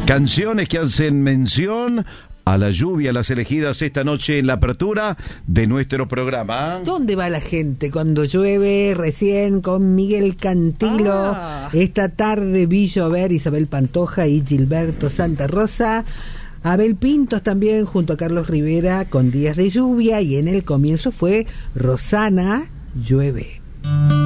Canciones que hacen mención a la lluvia, las elegidas esta noche en la apertura de nuestro programa. ¿Dónde va la gente cuando llueve? Recién con Miguel Cantilo. Esta tarde vi llover Isabel Pantoja y Gilberto Santa Rosa. Abel Pintos también junto a Carlos Rivera con Días de Lluvia. Y en el comienzo fue Rosana, Llueve.